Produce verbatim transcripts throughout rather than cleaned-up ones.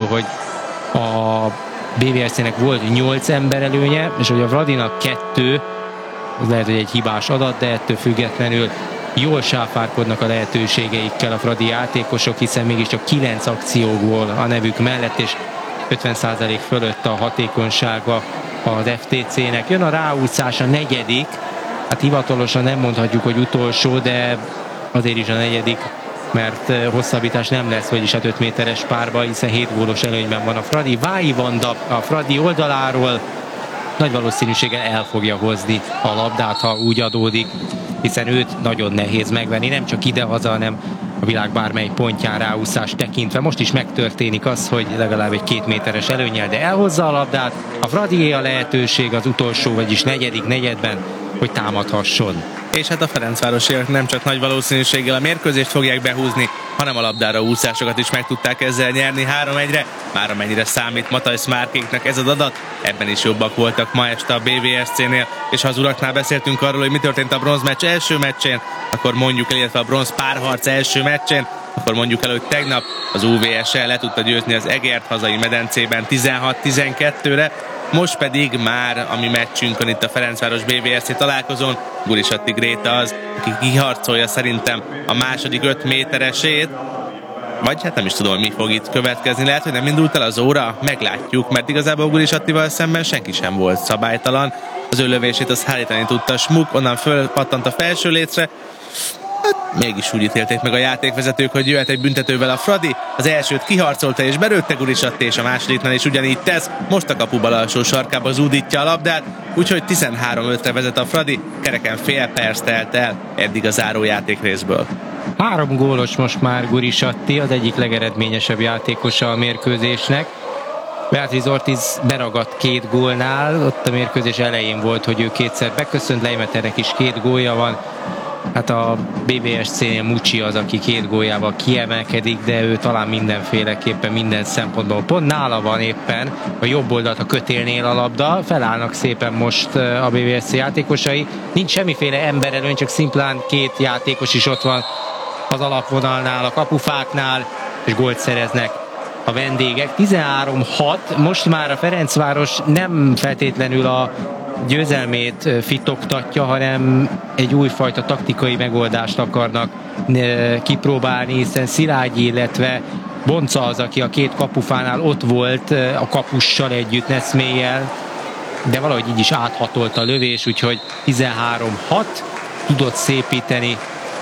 hogy a bé vé es cé-nek volt nyolc ember előnye, és hogy a Fradinak kettő, az lehet, hogy egy hibás adat, de ettől függetlenül jól sáfárkodnak a lehetőségeikkel a fradi játékosok, hiszen mégiscsak kilenc akcióból a nevük mellett, és ötven százalék fölött a hatékonysága az ef té cé-nek. Jön a ráúszás, a negyedik, hát hivatalosan nem mondhatjuk, hogy utolsó, de azért is a negyedik, mert hosszabbítás nem lesz, vagyis hát öt méteres párba, hiszen hét gólos előnyben van a Fradi. Vályi Vanda a Fradi oldaláról nagy valószínűséggel el fogja hozni a labdát, ha úgy adódik, hiszen őt nagyon nehéz megvenni, nem csak idehaza, hanem a világ bármely pontján ráúszást tekintve. Most is megtörténik az, hogy legalább egy két méteres előnnyel, de elhozza a labdát. A Fradié a lehetőség az utolsó, vagyis negyedik negyedben, hogy támadhasson. És hát a ferencvárosiak nem csak nagy valószínűséggel a mérkőzést fogják behúzni, hanem a labdára úszásokat is meg tudták ezzel nyerni három egyre. Már amennyire számít Matajsz Márkéknak ez az adat, ebben is jobbak voltak ma este a bé vé es cé-nél, és ha az uraknál beszéltünk arról, hogy mi történt a bronzmeccs első meccsén, akkor mondjuk el, illetve a bronz párharc első meccsén, akkor mondjuk el, hogy tegnap az u vé es-el le tudta győzni az Egert hazai medencében tizenhat tizenkettőre, most pedig már a mi meccsünkön itt a Ferencváros bé vé es cé találkozón Gurisatti Gréta az, aki kiharcolja szerintem a második öt méteresét, vagy hát nem is tudom, mi fog itt következni. Lehet, hogy nem indult el az óra, meglátjuk, mert igazából Gurisattival szemben senki sem volt szabálytalan. Az ő lövését az hárítani tudta Smuk, onnan fölpattant a felső létre. Hát mégis úgy ítélték meg a játékvezetők, hogy jöhet egy büntetővel a Fradi. Az elsőt kiharcolta és berőtte Gurisatti, és a másodiknál is ugyanígy tesz. Most a kapu bal alsó sarkába zúdítja a labdát, úgyhogy tizenhárom ötre vezet a Fradi. Kereken fél perc telt el eddig a zárójáték részből. Három gólos most már Gurisatti, az egyik legeredményesebb játékosa a mérkőzésnek. Beatrice Ortiz beragadt két gólnál, ott a mérkőzés elején volt, hogy ő kétszer beköszönt, Leimeternek is két gólja van. Hát a bé vé es cé-nél Mucsi az, aki két góljával kiemelkedik, de ő talán mindenféleképpen minden szempontból pont nála van éppen a jobb oldalt a kötélnél a labda, felállnak szépen most a bé vé es cé játékosai, nincs semmiféle emberelőny, csak szimplán két játékos is ott van az alapvonalnál, a kapufáknál, és gólt szereznek a vendégek. tizenhárom hat, most már a Ferencváros nem feltétlenül a győzelmét fitoktatja, hanem egy újfajta taktikai megoldást akarnak kipróbálni, hiszen Szilágyi, illetve Bonca az, aki a két kapufánál ott volt a kapussal együtt, Neszmélyel, de valahogy így is áthatolt a lövés, úgyhogy tizenhárom hat tudott szépíteni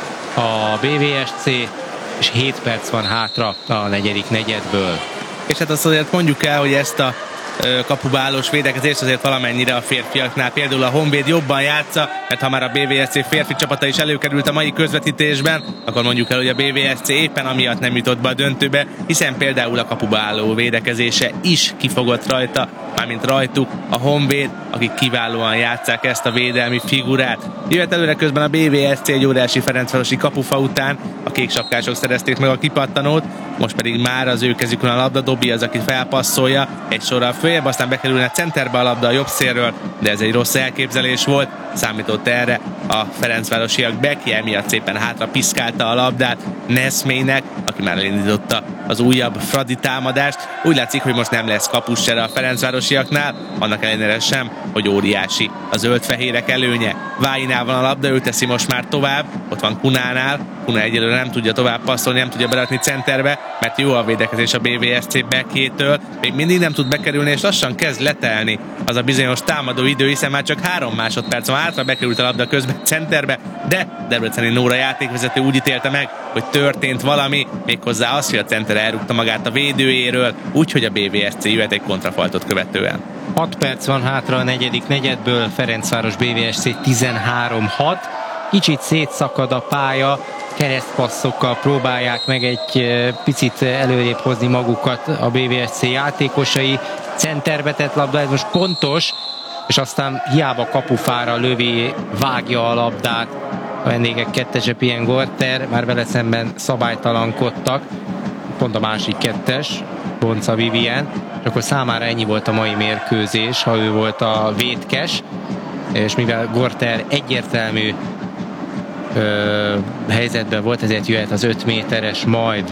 a bé vé es cé, és hét perc van hátra a negyedik negyedből. És hát azt azért mondjuk el, hogy ezt a kapubálós védekezést azért valamennyire a férfiaknál, például a Honvéd jobban játsza, mert ha már a bé vé es cé férfi csapata is előkerült a mai közvetítésben, akkor mondjuk el, hogy a bé vé es cé éppen amiatt nem jutott be a döntőbe, hiszen például a kapubáló védekezése is kifogott rajta, mármint rajtuk a Honvéd, akik kiválóan játsszák ezt a védelmi figurát. Jöhet előre közben a bé vé es cé egy óriási ferencvárosi kapufa után, a kéksapkások szerezték meg a kipattanót, most pedig már az ő kezükön a labda, Dobi az, aki felpasszolja, egy sorral följebb, aztán bekerülne a centerbe a labda a jobb szélről, de ez egy rossz elképzelés volt, számított erre a ferencvárosiak, Beki emiatt szépen hátra piszkálta a labdát Neszmélynek, aki már elindította az újabb Fradi támadást. Úgy látszik, hogy most nem lesz kapussere a ferencvárosiaknál, annak ellenére sem, hogy óriási a zöld-fehérek előnye. Vájinál van a labda, ő teszi most már tovább, ott van Kunánál, Kuna egyelőre nem tudja tovább passzolni, nem tudja berakni centerbe, mert jó a védekezés a bé vé es cé Bekétől, még mindig nem tud bekerülni, és lassan kezd letelni az a bizonyos támadó idő, hiszen már csak három másodperc van hátra, bekerült a labda közben centerbe, de Debreceni Nóra játékvezető úgy ítélte meg, hogy történt valami, méghozzá az, hogy a center elrúgta magát a védőjéről, úgyhogy a bé vé es cé jöhet egy kontrafaltot követően. hat perc van hátra a negyedik negyedből, Ferencváros bé vé es cé tizenhárom hat, kicsit szétszakad a pálya, keresztpasszokkal próbálják meg egy picit előrébb hozni magukat a bé vé es cé játékosai, centerbe tett labda, ez most pontos, és aztán hiába kapufára lövi, vágja a labdát, a vendégek kettese Pien Gorter, már vele szemben szabálytalankodtak, pont a másik kettes, Bonca Vivien, és akkor számára ennyi volt a mai mérkőzés, ha ő volt a vétkes, és mivel Gorter egyértelmű ö, helyzetben volt, ezért jöhet az öt méteres majd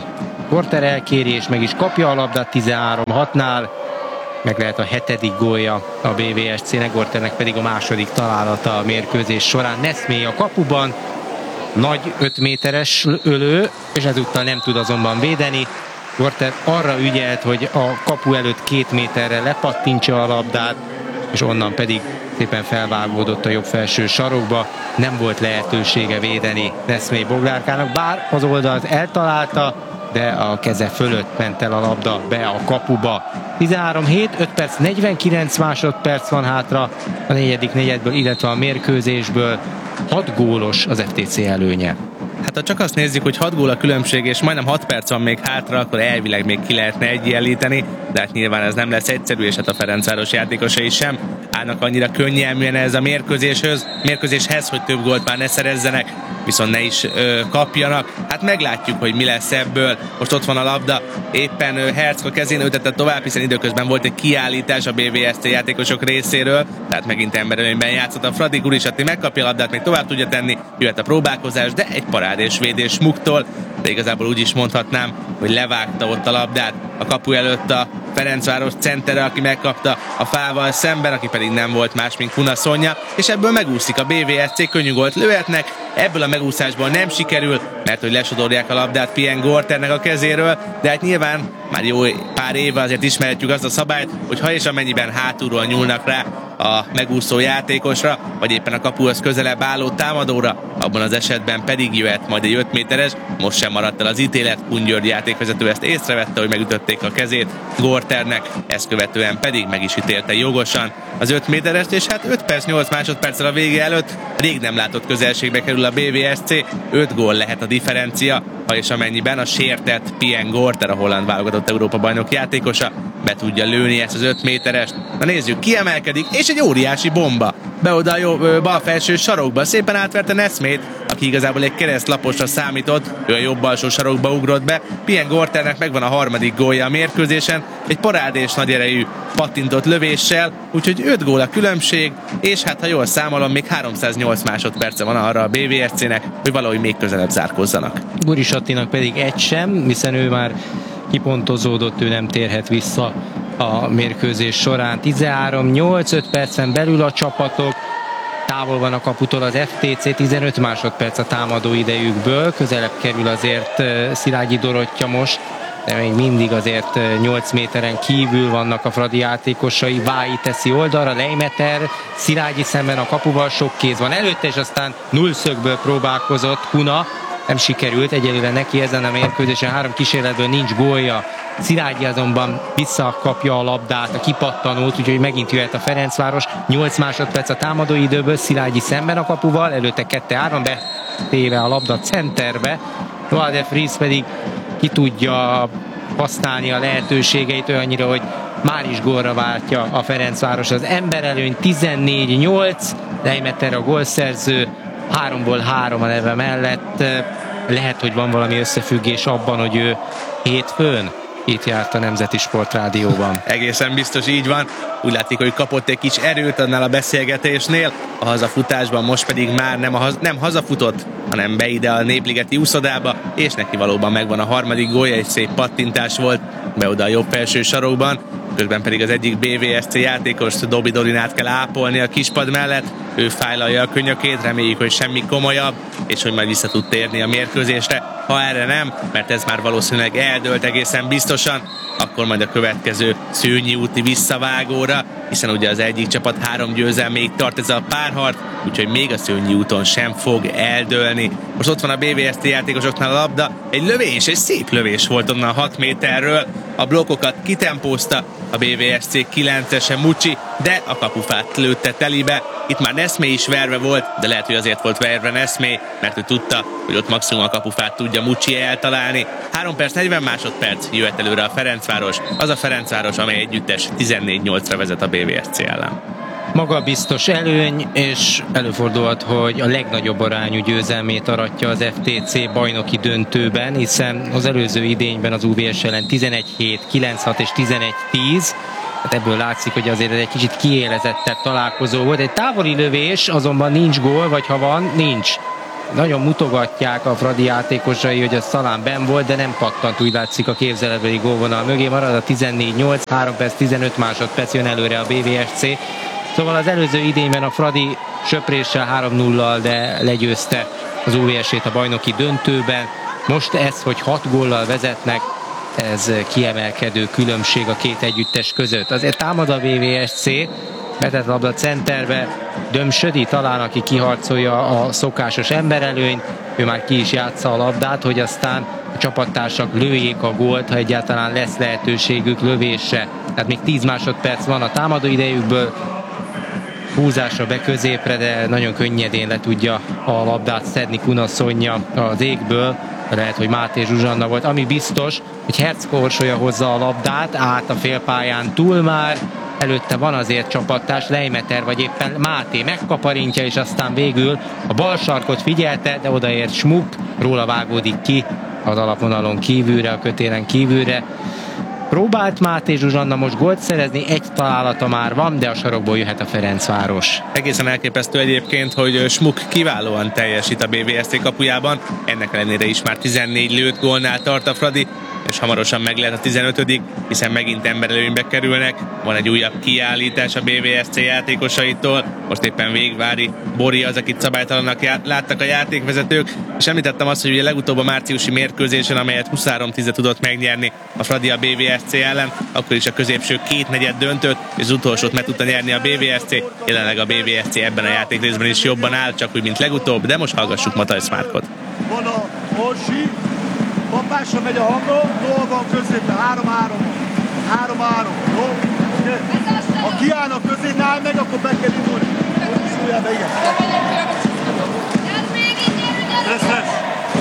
Gorter elkéri és meg is kapja a labdát tizenhárom hatnál. Meg lehet a hetedik gólja a bé vé es cé-nek, Gorternek pedig a második találata a mérkőzés során. Neszmé a kapuban, nagy öt méteres ölő, és ezúttal nem tud azonban védeni. Gorter arra ügyelt, hogy a kapu előtt két méterre lepattintsa a labdát, és onnan pedig szépen felvágódott a jobb felső sarokba. Nem volt lehetősége védeni Neszmé Boglárkának, bár az oldalt eltalálta, de a keze fölött ment el a labda be a kapuba. tizenhárom hét, öt perc, negyvenkilenc másodperc van hátra a negyedik negyedből, illetve a mérkőzésből. hat gólos az ef té cé előnye. Hát ha csak azt nézzük, hogy hat gól a különbség, és majdnem hat perc van még hátra, akkor elvileg még ki lehetne egyenlíteni, de hát nyilván ez nem lesz egyszerű, és hát a Ferencváros játékosai sem állnak annyira könnyelműen ez a mérkőzéshez, mérkőzéshez, hogy több gólt már ne szerezzenek, viszont ne is ö, kapjanak. Hát meglátjuk, hogy mi lesz ebből. Most ott van a labda, éppen ö, Herceg a kezén öltette tovább, hiszen időközben volt egy kiállítás a bé vé es cé játékosok részéről, tehát megint emberölényben játszott a Fradi. Gurisatti megkapja a labdát, még tovább tudja tenni, jöhet a próbálkozás, de egy parádés védés Muktól, de igazából úgy is mondhatnám, hogy levágta ott a labdát a kapu előtt a Ferencváros centere, aki megkapta a fával szemben, aki pedig nem volt más, mint Kuna Szonya, és ebből megúszik a bé vé es cé, könnyű gólt lőhetnek, ebből a megúszásból nem sikerül, mert hogy lesodorják a labdát Pien Gorternek a kezéről, de hát nyilván már jó pár éve azért ismerhetjük azt a szabályt, hogy ha és amennyiben hátulról nyúlnak rá a megúszó játékosra, vagy éppen a kapuhoz közelebb álló támadóra, abban az esetben pedig jöhet majd egy öt méteres, most sem maradt el az ítélet, Kun György játékvezető ezt észrevette, hogy megütötték a kezét Gorternek, ezt követően pedig meg is ítélte jogosan az öt méterest, és hát öt perc nyolc másodperccel a vége előtt rég nem látott közelségbe kerül a bé vé es cé, öt gól lehet a differencia, ha és amennyiben a sértett Pien Gorter, a holland válogatott Európa-bajnok játékosa be tudja lőni ezt az öt méterest. Na nézzük, kiemelkedik, és egy óriási bomba. Be oda a jó, bal felső sarokba, szépen átverte Neszmét, aki igazából egy keresztlaposra számított, ő a jobb alsó sarokba ugrott be. Pien Gorternek megvan a harmadik gólja a mérkőzésen, egy parádés nagy erejű pattintott lövéssel, úgyhogy öt gól a különbség, és hát ha jól számolom, még háromszáznyolc másodperce van arra a bé vé es cé-nek, hogy valahogy még közelebb zárkózzanak. Gurisattinak pedig egy sem, hiszen ő már kipontozódott, ő nem térhet vissza a mérkőzés során. tizenhárom nyolc, öt percen belül a csapatok, távol van a kaputól az ef té cé, tizenöt másodperc a támadó idejükből, közelebb kerül azért Szilágyi Dorottya most, de még mindig azért nyolc méteren kívül vannak a Fradi játékosai. Vályi teszi oldalra, Leimeter, Szilágyi szemben a kapuval, sok kéz van előtte, és aztán nullszögből próbálkozott Kuna, nem sikerült, egyelőre neki ezen a mérkőzésen három kísérletből nincs gólja. Szilágyi azonban visszakapja a labdát, a kipattanót, úgyhogy megint jöhet a Ferencváros. nyolc másodperc a támadói időből, Szilágyi szemben a kapuval, előtte kettő három, betéve a labda centerbe. Noah de Vries pedig ki tudja használni a lehetőségeit olyannyira, hogy már is gólra váltja a Ferencváros az emberelőny. tizennégy nyolc, Leimeter a gólszerző, háromból három a neve mellett. Lehet, hogy van valami összefüggés abban, hogy ő hétfőn itt járt a Nemzeti Sportrádióban. Egészen biztos így van. Úgy látszik, hogy kapott egy kis erőt annál a beszélgetésnél, a hazafutásban most pedig már nem, a haz, nem hazafutott, hanem be ide a Népligeti úszodába, és neki valóban megvan a harmadik gólja, egy szép pattintás volt be oda a jobb felső sarokban. Közben pedig az egyik bé vé es cé játékos, Dobi Dorinát kell ápolni a kispad mellett, ő fájlalja a könyökét, reméljük, hogy semmi komolyabb, és hogy majd vissza tud térni a mérkőzésre. Ha erre nem, mert ez már valószínűleg eldőlt egészen biztosan, akkor majd a következő Szőnyi úti visszavágóra, hiszen ugye az egyik csapat három győzelméig tart ez a párharc, úgyhogy még a Szőnyi úton sem fog eldőlni. Most ott van a bé vé es cé játékosoknál a labda, egy lövés, egy szép lövés volt onnan hat méterről, a blokkokat kitempózta a bé vé es cé kilencese Mucsi, de a kapufát lőtte telibe. Itt már Neszmé is verve volt, de lehet, hogy azért volt verve Neszmé, mert ő tudta, hogy ott maximum a kapufát tudja Mucsi eltalálni. három perc, negyven másodperc jöhet előre a Ferencváros, az a Ferencváros, amely együttes tizennégy nyolcra vezet a bé vé es cé ellen. Magabiztos előny, és előfordulhat, hogy a legnagyobb arányú győzelmét aratja az ef té cé bajnoki döntőben, hiszen az előző idényben az u vé es ellen tizenegy hét, kilenc hat és tizenegy tíz, hát ebből látszik, hogy azért ez egy kicsit kiélezettebb találkozó volt. Egy távoli lövés, azonban nincs gól, vagy ha van, nincs. nagyon mutogatják a Fradi játékosai, hogy az talán benn volt, de nem pattant, úgy látszik, a képzeletbeli gólvonal mögé. Marad a tizennégy nyolc, három perc tizenöt másodperc, jön előre a bé vé es cé. Szóval az előző idényben a Fradi söpréssel három nullal, de legyőzte az u vé es-ét a bajnoki döntőben. Most ez, hogy hat góllal vezetnek, ez kiemelkedő különbség a két együttes között. Azért támad a bé vé es cé, vetett labda centerbe, Dömsödi talán, aki kiharcolja a szokásos emberelőnyt, ő már ki is játsza a labdát, hogy aztán a csapattársak lőjék a gólt, ha egyáltalán lesz lehetőségük lövésre. Tehát még tíz másodperc van a támadó idejükből, húzásra be középre, de nagyon könnyedén le tudja a labdát szedni Kuna Szonya az égből. Lehet, hogy Máté Zsuzsanna volt. Ami biztos, hogy Herceg Orsolya hozza a labdát, át a félpályán túl már, előtte van azért csapattárs, Lejmeter vagy éppen Máté megkaparintja, és aztán végül a bal sarkot figyelte, de odaért Smuk, róla vágódik ki az alapvonalon kívülre, a kötélen kívülre. Próbált Máté Zsuzsanna most gólt szerezni, egy találata már van, de a sarokból jöhet a Ferencváros. Egészen elképesztő egyébként, hogy Smuk kiválóan teljesít a bé vé es cé kapujában, ennek ellenére is már tizennégy lőtt gólnál tart a Fradi, és hamarosan meg lehet a tizenötödik, hiszen megint emberelőnybe kerülnek. Van egy újabb kiállítás a bé vé es cé játékosaitól, most éppen Végvári Bori az, akit szabálytalannak láttak a játékvezetők, és említettem azt, hogy ugye legutóbb a márciusi mérkőzésen, amelyet huszonhárom tízre tudott megnyerni a Fradi a bé vé es cé ellen, akkor is a középső két negyed döntött, és az utolsót meg tudta nyerni a bé vé es cé. Jelenleg a bé vé es cé ebben a játékrészben is jobban áll, csak úgy, mint legutóbb, de most hallgassuk Matajsz Márkot. Van a Orsi, kapásra megy a hangom, gól van középen, három-három. három-három, jó? Ha kiállnak közé, állj meg, akkor be kell indulni. Súlyába, igen. Lesz, lesz.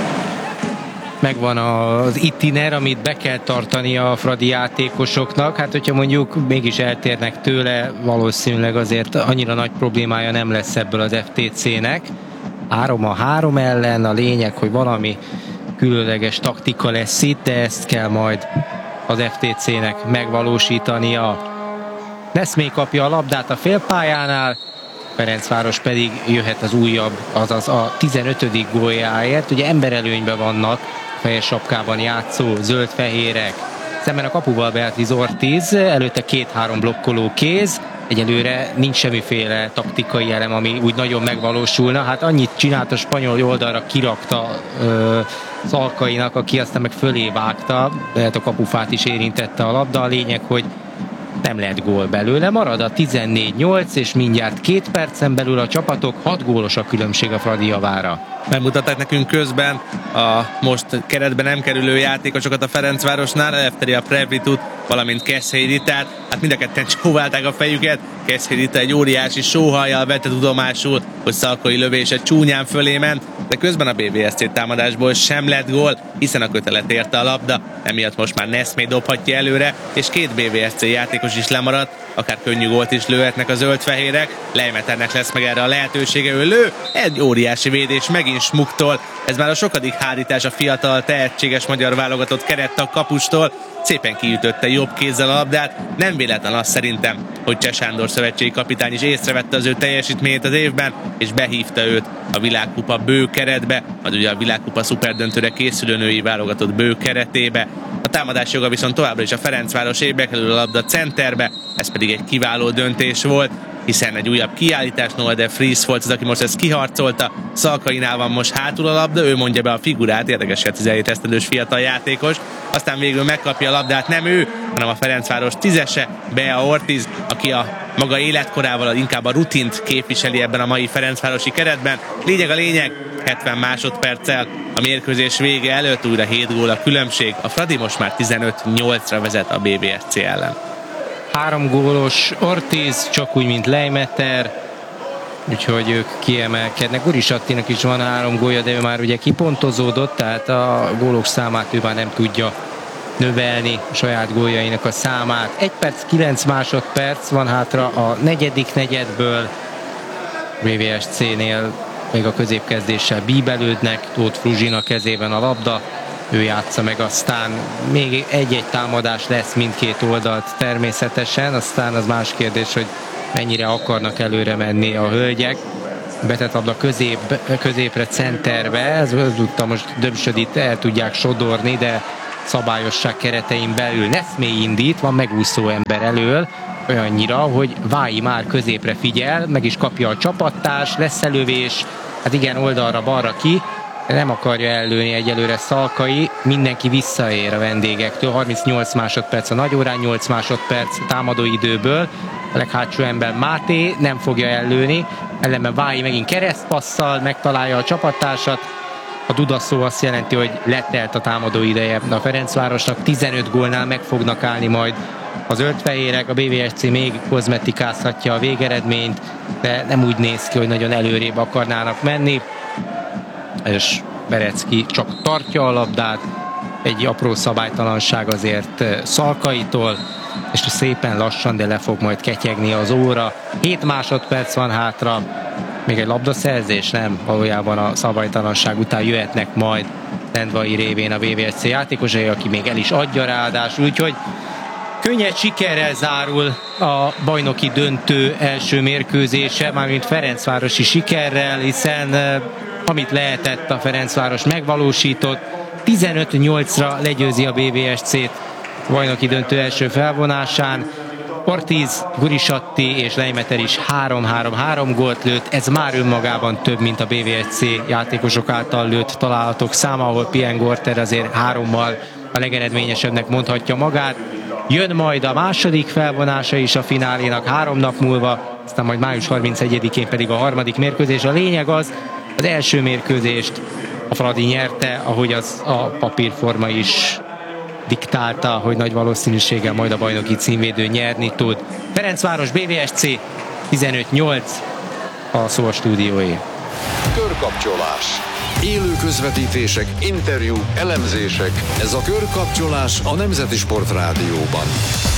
Megvan az itiner, amit be kell tartani a Fradi játékosoknak. Hát, hogyha mondjuk mégis eltérnek tőle, valószínűleg azért annyira nagy problémája nem lesz ebből az ef té cének. Három a három ellen, a lényeg, hogy valami különleges taktika lesz itt, de ezt kell majd az ef té cének megvalósítania. Neszmé kapja a labdát a félpályánál, Ferencváros pedig jöhet az újabb, azaz a tizenötödik góljáért. Ugye emberelőnyben vannak fejes sapkában játszó zöld-fehérek. Szemben a kapuval Beatriz Ortiz, előtte két-három blokkoló kéz. Egyelőre nincs semmiféle taktikai elem, ami úgy nagyon megvalósulna. Hát annyit csinált a spanyol oldalra, kirakta ö, Szalkainak, aki aztán meg fölé vágta, lehet a kapufát is érintette a labda. A lényeg, hogy nem lett gól belőle. Marad a tizennégy nyolc, és mindjárt két percen belül a csapatok, hat gólos a különbség a Fradi javára. Megmutatták nekünk közben a most keretbe nem kerülő játékosokat a Ferencvárosnál, Eleftheria Prevritut, valamint Keszthely Ritát. Hát mind a ketten csóválták a fejüket. Keszthely Rita egy óriási sóhajjal vette tudomásul, hogy Szalkai lövése csúnyán fölé ment, de közben a bé vé es cé támadásból sem lett gól, hiszen a kötelet érte a labda, emiatt most már Neszmé dobhatja előre, és két bé vé es cé játékos is lemaradt, akár könnyű gólt is lőhetnek a zöldfehérek. Lejmeternek lesz meg erre a lehetősége, ő lő, egy óriási védés megint Smuktól, ez már a sokadik hárítás a fiatal, tehetséges magyar válogatott kerettag kapustól, szépen kiütötte jobb kézzel a labdát, nem véletlen az szerintem, hogy Cseh Sándor szövetségi kapitány is észrevette az ő teljesítményét az évben, és behívta őt a világkupa bő keretbe, vagy ugye a világkupa szuperdöntőre készülő női válogatott bő keretébe. A támadás joga viszont továbbra is a Ferencvárosébe, bekerül a labda centerbe, ez pedig egy kiváló döntés volt, hiszen egy újabb kiállítás, Noah de Vries volt az, aki most ezt kiharcolta. Szalkainál van most hátul a labda, ő mondja be a figurát, érdekes, hogy tizenhét esztendős fiatal játékos, aztán végül megkapja a labdát, nem ő, hanem a Ferencváros tízese, Bea Ortiz, aki a maga életkorával inkább a rutint képviseli ebben a mai ferencvárosi keretben. Lényeg a lényeg, hetven másodperccel a mérkőzés vége előtt újra hét gól a különbség. A Fradi most már tizenöt nyolcra vezet a bé vé es cé ellen. Három gólos Ortiz, csak úgy, mint Lejmeter, úgyhogy ők kiemelkednek. Guris Attinak is van három gólja, de ő már ugye kipontozódott, tehát a gólok számát ő már nem tudja növelni, a saját góljainak a számát. egy perc, kilenc másodperc van hátra a negyedik negyedből. bé vé es cé-nél még a középkezdéssel bíbelődnek, Tóth Fruzsina kezében a labda, ő játsza meg, aztán még egy-egy támadás lesz mindkét oldalt természetesen, aztán az más kérdés, hogy mennyire akarnak előre menni a hölgyek. betett labda közép, középre, centerbe, ez tudta most Dömsödit el tudják sodorni, de szabályosság keretein belül Neszmély indít, van megúszó ember elől, olyannyira, hogy Vályi már középre figyel, meg is kapja a csapattárs, lesz elővés, hát igen, oldalra-balra ki, nem akarja ellőni egyelőre Szalkai, mindenki visszaér a vendégektől, harmincnyolc másodperc a nagyórán, nyolc másodperc támadóidőből, a leghátsó ember Máté nem fogja ellőni, ellenben Vályi megint keresztpasszal megtalálja a csapattársat, a dudaszó azt jelenti, hogy letelt a támadó ideje a Ferencvárosnak, tizenöt gólnál meg fognak állni majd az zöldfehérek, a bé vé es cé még kozmetikázhatja a végeredményt, de nem úgy néz ki, hogy nagyon előrébb akarnának menni, és Berecki csak tartja a labdát, egy apró szabálytalanság azért Szalkaitól, és szépen lassan, de le fog majd ketyegni az óra. hét másodperc van hátra, még egy labdaszerzés, nem? Valójában a szabálytalanság után jöhetnek majd Lendvai révén a bé vé es cé játékosai, aki még el is adja ráadásul, úgyhogy könnyed sikerrel zárul a bajnoki döntő első mérkőzése, mármint Ferencvárosi sikerrel, hiszen amit lehetett, a Ferencváros megvalósított, tizenöt nyolcra legyőzi a bé vé es cét bajnoki döntő első felvonásán. Ortiz, Gurisatti és Leimeter is három-három-három gólt lőtt, ez már önmagában több, mint a bé vé es cé játékosok által lőtt találatok száma, ahol Pien Gorter azért hárommal a legeredményesebbnek mondhatja magát. Jön majd a második felvonása is a finálénak három nap múlva, aztán majd május harmincegyedikén pedig a harmadik mérkőzés. A lényeg az, az első mérkőzést a Fradi nyerte, ahogy az a papírforma is diktálta, hogy nagy valószínűséggel majd a bajnoki címvédő nyerni tud. Ferencváros bé vé es cé tizenöt nyolc a Szó stúdióé. Körkapcsolás. Élő közvetítések, interjúk, elemzések. Ez a Körkapcsolás a Nemzeti Sport Rádióban.